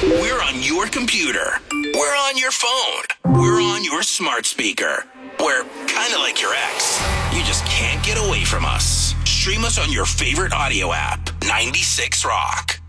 We're on your computer. We're on your phone. We're on your smart speaker. We're kind of like your ex. You just can't get away from us. Stream us on your favorite audio app, 96 Rock.